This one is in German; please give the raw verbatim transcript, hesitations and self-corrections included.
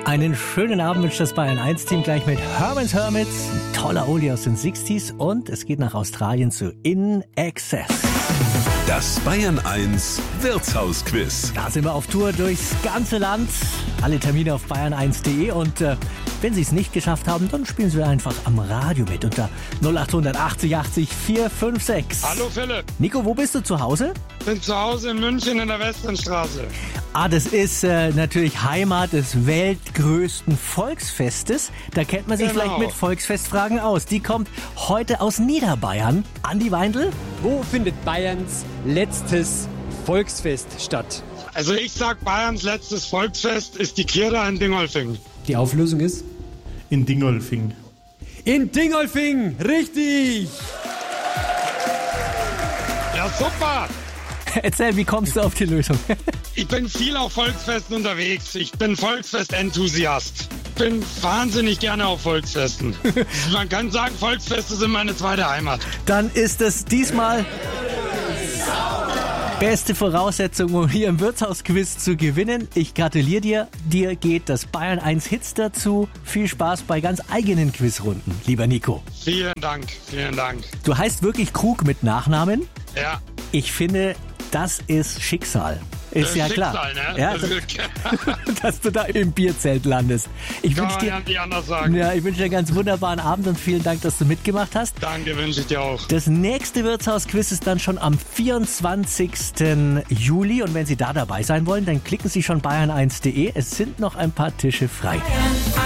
Einen schönen Abend wünscht das Bayern eins Team gleich mit Herman's Hermits. Ein toller Oldie aus den sechziger und es geht nach Australien zu In Excess. Das Bayern eins Wirtshausquiz. Da sind wir auf Tour durchs ganze Land. Alle Termine auf bayern eins punkt de und äh, wenn Sie es nicht geschafft haben, dann spielen Sie einfach am Radio mit unter null acht achtzig achtzig vier fünf sechs. Hallo Philipp. Nico, wo bist du zu Hause? Bin zu Hause in München in der Westernstraße. Ah, das ist äh, natürlich Heimat des weltgrößten Volksfestes. Da kennt man sich Genau. vielleicht mit Volksfestfragen aus. Die kommt heute aus Niederbayern. Andi Weindl? Wo findet Bayerns letztes Volksfest statt? Also ich sag, Bayerns letztes Volksfest ist die Kirche in Dingolfing. Die Auflösung ist? In Dingolfing. In Dingolfing! Richtig! Ja, super. Erzähl, wie kommst du auf die Lösung? Ich bin viel auf Volksfesten unterwegs. Ich bin Volksfest-Enthusiast. Ich bin wahnsinnig gerne auf Volksfesten. Man kann sagen, Volksfeste sind meine zweite Heimat. Dann ist es diesmal beste Voraussetzung, um hier im Wirtshausquiz zu gewinnen. Ich gratuliere dir. Dir geht das Bayern eins Hits dazu. Viel Spaß bei ganz eigenen Quizrunden, lieber Nico. Vielen Dank, vielen Dank. Du heißt wirklich Krug mit Nachnamen? Ja. Ich finde, das ist Schicksal. Ist Das ja ist klar. Schicksal, ne? Ja, Das ist- dass du da im Bierzelt landest. Ich Kann wünsche man ja dir, nicht anders sagen. ja, ich wünsche dir einen ganz wunderbaren Abend und vielen Dank, dass du mitgemacht hast. Danke, wünsche ich dir auch. Das nächste Wirtshausquiz ist dann schon am vierundzwanzigsten Juli und wenn Sie da dabei sein wollen, dann klicken Sie schon bayern eins punkt de. Es sind noch ein paar Tische frei.